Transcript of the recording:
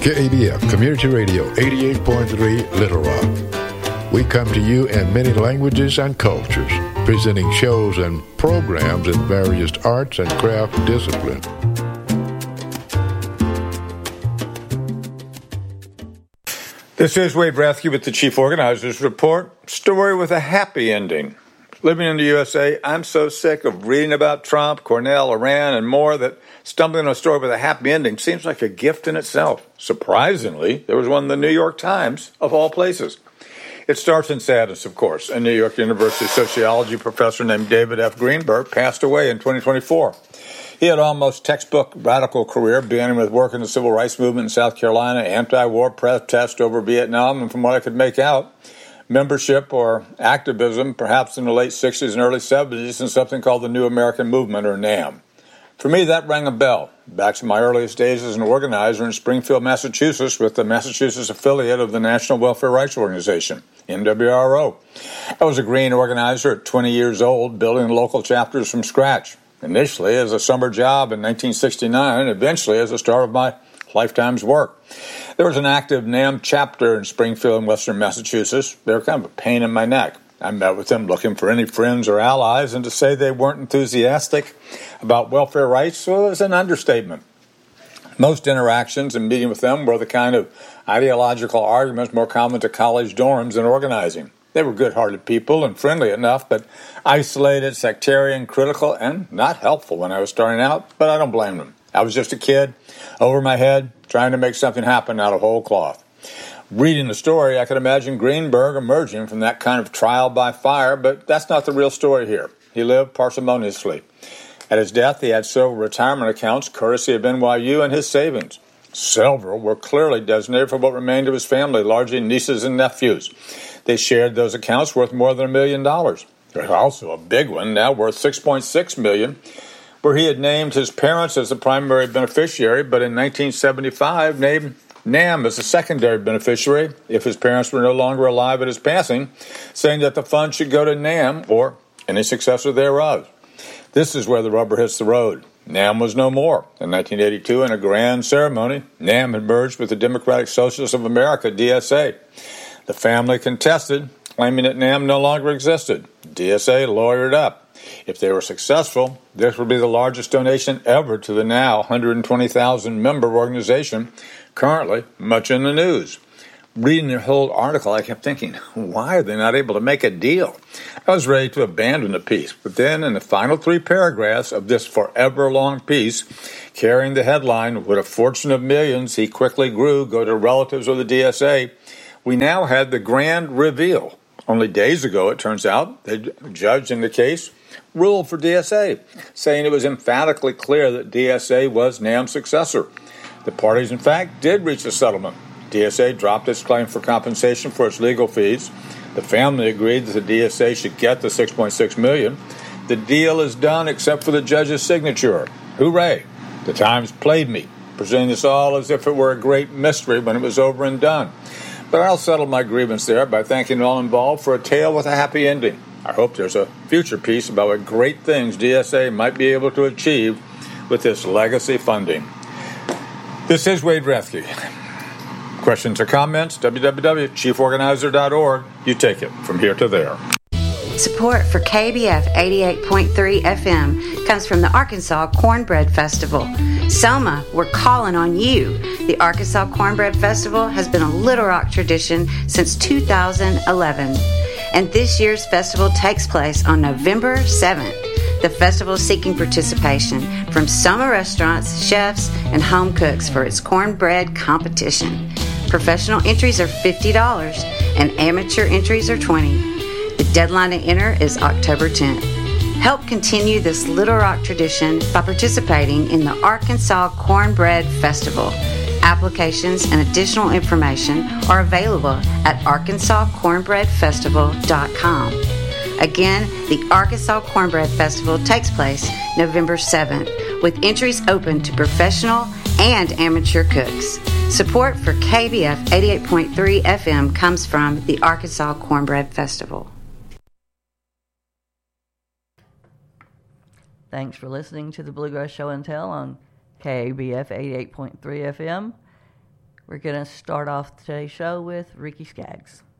KABF Community Radio 88.3 Little Rock. We come to you in many languages and cultures, presenting shows and programs in various arts and craft disciplines. This is Wade Rathke with the Chief Organizers Report. Story with a happy ending. Living in the USA, I'm so sick of reading about Trump, Cornell, Iran, and more that stumbling on a story with a happy ending seems like a gift in itself. Surprisingly, there was one in the New York Times, of all places. It starts in sadness, of course. A New York University sociology professor named David F. Greenberg passed away in 2024. He had almost textbook radical career, beginning with work in the civil rights movement in South Carolina, anti-war protest over Vietnam, and from what I could make out, membership or activism, perhaps in the late 60s and early 70s, in something called the New American Movement, or NAM. For me, that rang a bell, back to my earliest days as an organizer in Springfield, Massachusetts, with the Massachusetts affiliate of the National Welfare Rights Organization, NWRO. I was a green organizer at 20 years old, building local chapters from scratch, initially as a summer job in 1969, and eventually as the start of my lifetime's work. There was an active NAM chapter in Springfield in western Massachusetts. They were kind of a pain in my neck. I met with them looking for any friends or allies, and to say they weren't enthusiastic about welfare rights was an understatement. Most interactions and meeting with them were the kind of ideological arguments more common to college dorms than organizing. They were good-hearted people and friendly enough, but isolated, sectarian, critical, and not helpful when I was starting out, but I don't blame them. I was just a kid, over my head, trying to make something happen out of whole cloth. Reading the story, I could imagine Greenberg emerging from that kind of trial by fire, but that's not the real story here. He lived parsimoniously. At his death, he had several retirement accounts, courtesy of NYU, and his savings. Several were clearly designated for what remained of his family, largely nieces and nephews. They shared those accounts worth more than $1 million. There's also a big one, now worth $6.6 million, where he had named his parents as the primary beneficiary, but in 1975 named NAM as a secondary beneficiary if his parents were no longer alive at his passing, saying that the fund should go to NAM or any successor thereof. This is where the rubber hits the road. NAM was no more. In 1982, in a grand ceremony, NAM had merged with the Democratic Socialists of America, DSA. The family contested, claiming that NAM no longer existed. DSA lawyered up. If they were successful, this would be the largest donation ever to the now 120,000-member organization, currently much in the news. Reading the whole article, I kept thinking, why are they not able to make a deal? I was ready to abandon the piece, but then in the final 3 paragraphs of this forever-long piece, carrying the headline, "With a fortune of millions, he quickly grew, go to relatives of the DSA," we now had the grand reveal. Only days ago, it turns out, the judge in the case ruled for DSA, saying it was emphatically clear that DSA was NAM's successor. The parties, in fact, did reach a settlement. DSA dropped its claim for compensation for its legal fees. The family agreed that the DSA should get the $6.6 million. The deal is done except for the judge's signature. Hooray! The Times played me, presenting this all as if it were a great mystery when it was over and done. But I'll settle my grievance there by thanking all involved for a tale with a happy ending. I hope there's a future piece about what great things DSA might be able to achieve with this legacy funding. This is Wade Rathke. Questions or comments? www.chieforganizer.org. You take it from here to there. Support for KBF 88.3 FM comes from the Arkansas Cornbread Festival. Selma, we're calling on you. The Arkansas Cornbread Festival has been a Little Rock tradition since 2011. And this year's festival takes place on November 7th. The festival is seeking participation from Selma restaurants, chefs, and home cooks for its cornbread competition. Professional entries are $50 and amateur entries are $20. The deadline to enter is October 10th. Help continue this Little Rock tradition by participating in the Arkansas Cornbread Festival. Applications and additional information are available at arkansascornbreadfestival.com. Again, the Arkansas Cornbread Festival takes place November 7th, with entries open to professional and amateur cooks. Support for KBF 88.3 FM comes from the Arkansas Cornbread Festival. Thanks for listening to the Bluegrass Show and Tell on KABF 88.3 FM. We're going to start off today's show with Ricky Skaggs.